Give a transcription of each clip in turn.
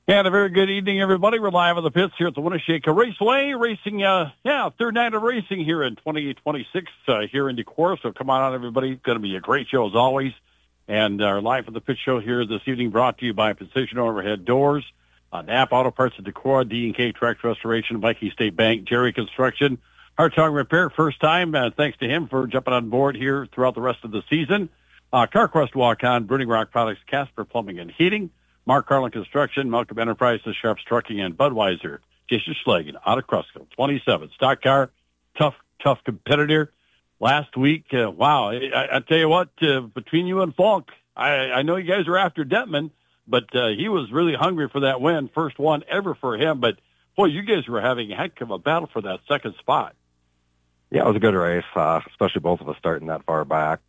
And a very good evening, everybody. We're live on the pits here at the Winnebago Raceway, racing, third night of racing here in 2026 here in Decorah. So come on out, everybody. It's going to be a great show as always. And our Live on the Pit show here this evening brought to you by Precision Overhead Doors, Napa Auto Parts of Decorah, D&K Tractor Restoration, Viking State Bank, Jerry Construction, Hartong Repair, first time. Thanks to him for jumping on board here throughout the rest of the season. CarQuest Walk-On, Burning Rock Products, Casper Plumbing and Heating, Mark Carlin Construction, Malcolm Enterprises, Sharps Trucking, and Budweiser. Jason Schlagen out of Cresco, 27. Stock car, tough competitor. Last week, wow, I tell you what, between you and Falk, I know you guys are after Detman, but he was really hungry for that win, first one ever for him. But, boy, you guys were having a heck of a battle for that second spot. Yeah, it was a good race, especially both of us starting that far back.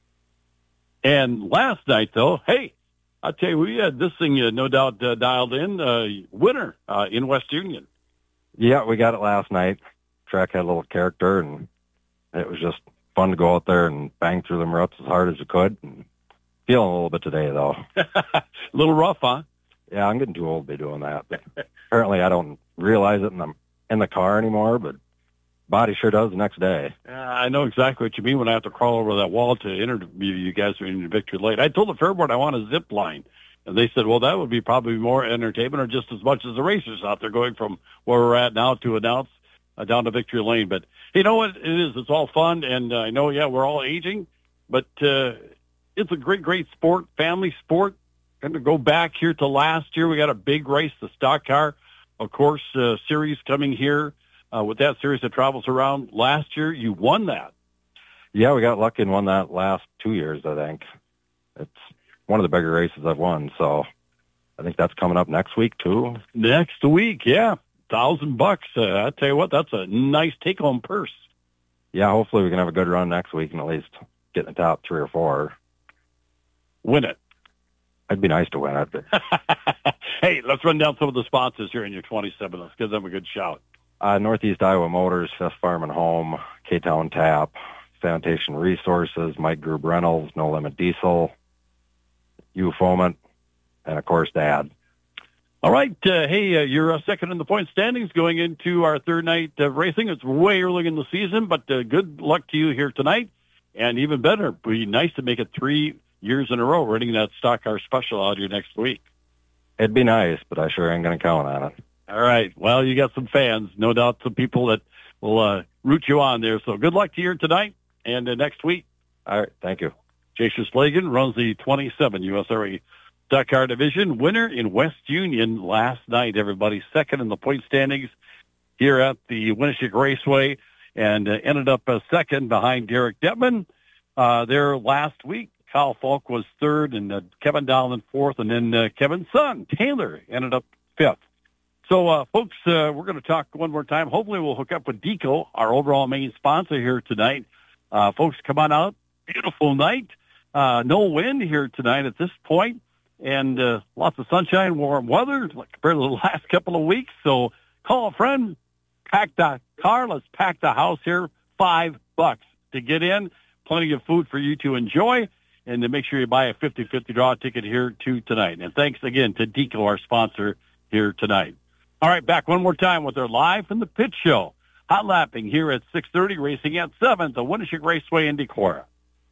And last night, though, hey, I'll tell you, we had this thing no doubt dialed in, winner in West Union. Yeah, we got it last night. Track had a little character, and it was just fun to go out there and bang through them ruts as hard as you could. And feeling a little bit today, though. A little rough, huh? Yeah, I'm getting too old to be doing that. Apparently, I don't realize it when I'm in the car anymore, but body sure does the next day. I know exactly what you mean when I have to crawl over that wall to interview you guys in Victory Lane. I told the fair board I want a zip line. And they said, well, that would be probably more entertainment or just as much as the racers out there going from where we're at now to announce down to Victory Lane. But you know what it is? It's all fun. And I know, yeah, we're all aging, but it's a great sport, family sport. And to go back here to last year, we got a big race, the stock car, of course, series coming here. With that series that travels around last year, you won that. Yeah, we got lucky and won that last 2 years, I think. It's one of the bigger races I've won, so I think that's coming up next week, too. Next week, yeah. $1,000. I tell you what, that's a nice take-home purse. Yeah, hopefully we can have a good run next week and at least get in the top 3 or 4. Win it. It'd be nice to win it. But... Hey, let's run down some of the sponsors here in your 27. Let's give them a good shout. Northeast Iowa Motors, Fest Farm and Home, K-Town Tap, Sanitation Resources, Mike Grube Reynolds, No Limit Diesel, U-Foment, and, of course, Dad. All right. Hey, you're second in the point standings going into our third night of racing. It's way early in the season, but good luck to you here tonight. And even better, it'd be nice to make it 3 years in a row running that stock car special out here next week. It'd be nice, but I sure ain't going to count on it. All right. Well, you got some fans, no doubt some people that will root you on there. So good luck to you tonight and next week. All right. Thank you. Jason Schlagen runs the 27 USRA Stock Car Division, winner in West Union last night, everybody. Second in the point standings here at the Winnebago Raceway and ended up second behind Derek Detman. There last week, Kyle Falk was third and Kevin Dowland fourth, and then Kevin's son, Taylor, ended up fifth. So, folks, we're going to talk one more time. Hopefully we'll hook up with Deco, our overall main sponsor here tonight. Folks, come on out. Beautiful night. No wind here tonight at this point, and lots of sunshine, warm weather compared to the last couple of weeks. So call a friend, pack the car. Let's pack the house here. $5 to get in. Plenty of food for you to enjoy, and to make sure you buy a 50-50 draw ticket here tonight. And thanks again to Deco, our sponsor here tonight. All right, back one more time with our Live from the Pit show. Hot lapping here at 6:30, racing at 7, the Winnebago Raceway in Decorah.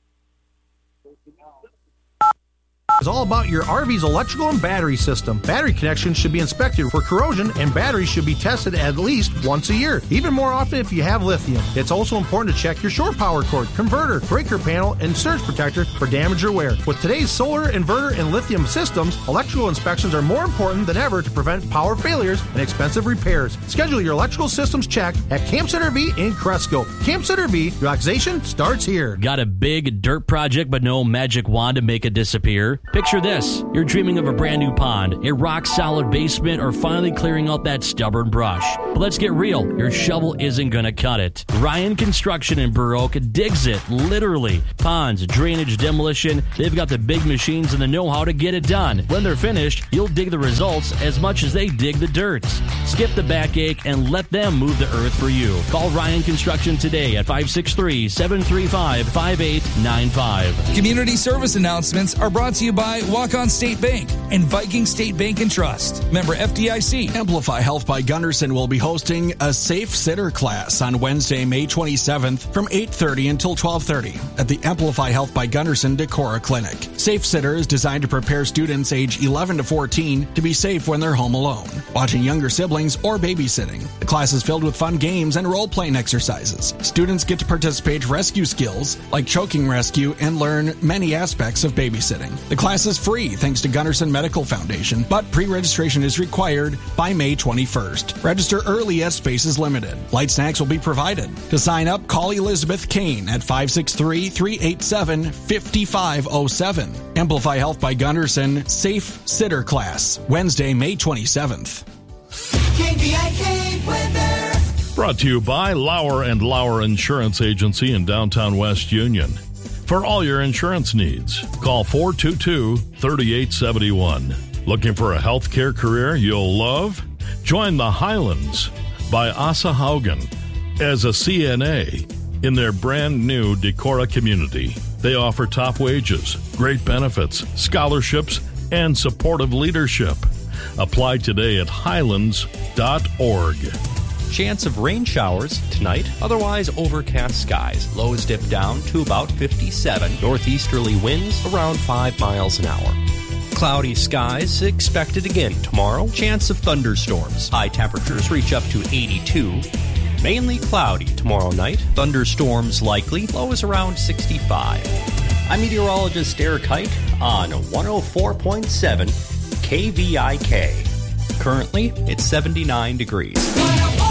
Is all about your RV's electrical and battery system. Battery connections should be inspected for corrosion, and batteries should be tested at least once a year, even more often if you have lithium. It's also important to check your shore power cord, converter, breaker panel, and surge protector for damage or wear. With today's solar, inverter, and lithium systems, electrical inspections are more important than ever to prevent power failures and expensive repairs. Schedule your electrical systems check at Camp Center V in Cresco. Camp Center V, relaxation starts here. Got a big dirt project but no magic wand to make it disappear? Picture this. You're dreaming of a brand new pond, a rock-solid basement, or finally clearing out that stubborn brush. But let's get real. Your shovel isn't going to cut it. Ryan Construction in Burr Oak digs it, literally. Ponds, drainage, demolition, they've got the big machines and the know-how to get it done. When they're finished, you'll dig the results as much as they dig the dirt. Skip the backache and let them move the earth for you. Call Ryan Construction today at 563-735-5895. Community service announcements are brought to you by by Walk-On State Bank and Viking State Bank and Trust. Member FDIC. Amplify Health by Gunderson will be hosting a Safe Sitter class on Wednesday, May 27th from 8:30 until 12:30 at the Amplify Health by Gunderson Decorah Clinic. Safe Sitter is designed to prepare students age 11 to 14 to be safe when they're home alone, watching younger siblings, or babysitting. The class is filled with fun games and role-playing exercises. Students get to participate in rescue skills like choking rescue and learn many aspects of babysitting. The class is free thanks to Gunderson Medical Foundation, but pre-registration is required by May 21st. Register early as space is limited. Light snacks will be provided. To sign up, call Elizabeth Kane at 563-387-5507. Amplify Health by Gunderson Safe Sitter Class, Wednesday, May 27th. KVIK weather. Brought to you by Lauer & Lauer Insurance Agency in downtown West Union. For all your insurance needs, call 422-3871. Looking for a healthcare career you'll love? Join the Highlands by Asa Haugen as a CNA in their brand new Decorah community. They offer top wages, great benefits, scholarships, and supportive leadership. Apply today at highlands.org. Chance of rain showers tonight, otherwise overcast skies. Lows dip down to about 57. Northeasterly winds around 5 miles an hour. Cloudy skies expected again tomorrow. Chance of thunderstorms. High temperatures reach up to 82. Mainly cloudy tomorrow night. Thunderstorms likely. Lows around 65. I'm meteorologist Eric Hike on 104.7 KVIK. Currently, it's 79 degrees.